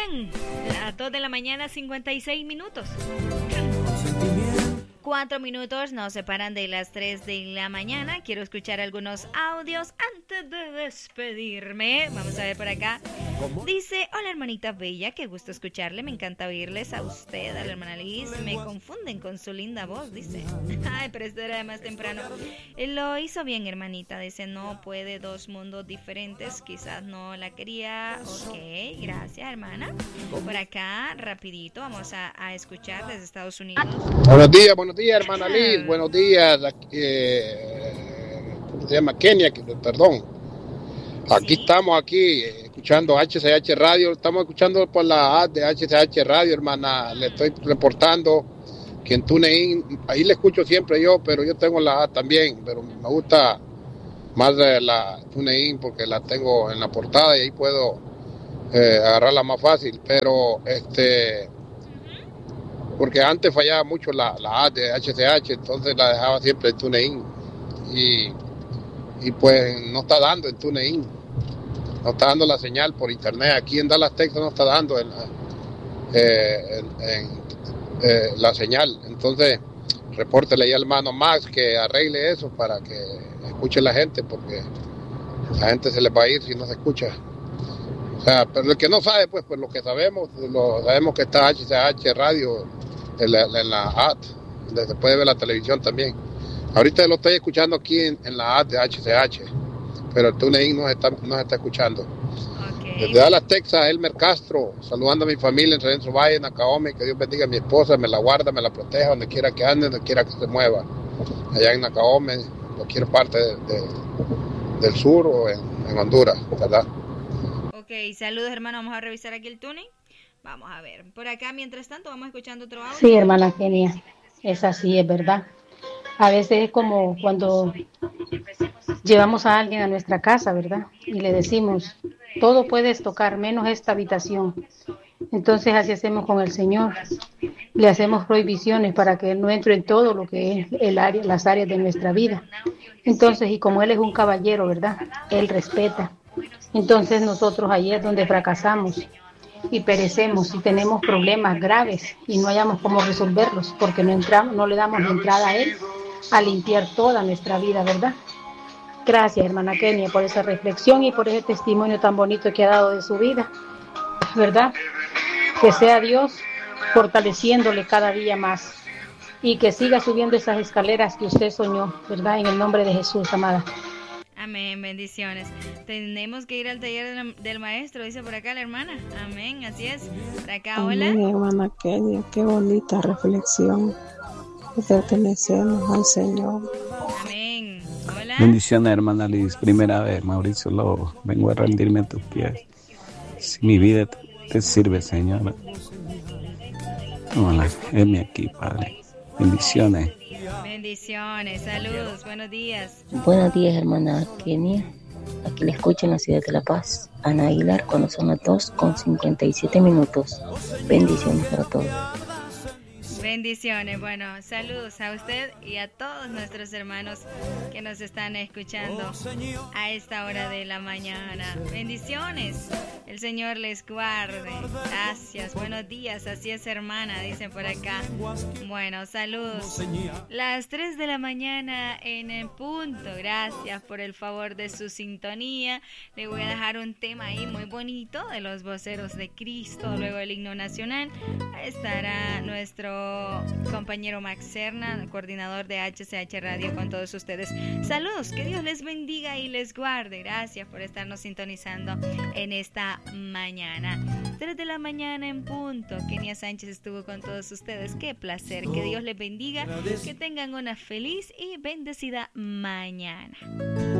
Bien, las 2 de la mañana, 56 minutos. 4 minutos nos separan de las 3 de la mañana. Quiero escuchar algunos audios antes de despedirme. Vamos a ver por acá. Dice, hola hermanita bella, qué gusto escucharle. Me encanta oírles a usted, a la hermana Liz. Me confunden con su linda voz, dice. Ay, pero esto era más temprano. Lo hizo bien, hermanita. Dice, no puede, dos mundos diferentes. Quizás no la quería. Ok, gracias, hermana. Por acá, rapidito, vamos a escuchar desde Estados Unidos. Buenos días, hermana Liz. Buenos días. ¿Cómo se llama? Kenia, perdón. Aquí estamos escuchando HCH Radio. Estamos escuchando por la app de HCH Radio, hermana. Le estoy reportando que en TuneIn, ahí le escucho siempre yo, pero yo tengo la app también, pero me gusta más la TuneIn porque la tengo en la portada y ahí puedo agarrarla más fácil, pero porque antes fallaba mucho la app de HCH, entonces la dejaba siempre en TuneIn y pues no está dando en TuneIn, no está dando la señal por internet. Aquí en Dallas, Texas no está dando la señal. Entonces repórtele ahí al hermano Max que arregle eso para que escuche la gente, porque la gente se les va a ir si no se escucha. O sea, pero el que no sabe, pues lo que sabemos que está HCH Radio en la app, donde se puede ver la televisión también. Ahorita lo estoy escuchando aquí en la app de HCH, pero el TuneIn no se está escuchando. Okay. Desde Dallas, Texas, Elmer Castro, saludando a mi familia en Renzo Valle, en Nacaome, que Dios bendiga a mi esposa, me la guarda, me la proteja, donde quiera que ande, donde quiera que se mueva. Allá en Nacaome, cualquier parte del sur o en Honduras, ¿verdad? Ok, saludos hermano, vamos a revisar aquí el tuning. Vamos a ver, por acá mientras tanto vamos escuchando otro audio. Sí, hermana Kenia, es así, es verdad. A veces es como cuando llevamos a alguien a nuestra casa, ¿verdad? Y le decimos, todo puedes tocar, menos esta habitación. Entonces así hacemos con el Señor. Le hacemos prohibiciones para que Él no entre en todo lo que es las áreas de nuestra vida. Entonces, y como Él es un caballero, ¿verdad? Él respeta. Entonces nosotros ahí es donde fracasamos y perecemos y tenemos problemas graves y no hayamos cómo resolverlos porque no le damos la entrada a Él a limpiar toda nuestra vida, ¿verdad? Gracias, hermana Kenia, por esa reflexión y por ese testimonio tan bonito que ha dado de su vida, ¿verdad? Que sea Dios fortaleciéndole cada día más y que siga subiendo esas escaleras que usted soñó, ¿verdad? En el nombre de Jesús, amada. Amén, bendiciones. Tenemos que ir al taller del maestro, dice por acá la hermana. Amén, así es. Por acá, hola. Amén, hermana Kenia, qué bonita reflexión. Pertenecemos al Señor. Amén. Hola. Bendiciones, hermana Liz. Primera vez, Mauricio Lobo. Vengo a rendirme a tus pies. Si mi vida te sirve, Señor. Hola, heme aquí, Padre. Bendiciones. Bendiciones, saludos, buenos días. Buenos días, hermana Kenia. Aquí le escucho en la ciudad de La Paz. Ana Aguilar, cuando son las 2:57. Bendiciones para todos. Bendiciones, bueno, saludos a usted y a todos nuestros hermanos que nos están escuchando a esta hora de la mañana. Bendiciones, el Señor les guarde. Gracias, buenos días, así es hermana, dicen por acá. Bueno, saludos. Las 3 de la mañana en el punto, gracias por el favor de su sintonía. Le voy a dejar un tema ahí muy bonito de los voceros de Cristo, luego el himno nacional. Estará nuestro compañero Max Serna, coordinador de HCH Radio, con todos ustedes. Saludos, que Dios les bendiga y les guarde. Gracias por estarnos sintonizando en esta mañana. 3 de la mañana en punto. Kenia Sánchez estuvo con todos ustedes. Qué placer, que Dios les bendiga, que tengan una feliz y bendecida mañana.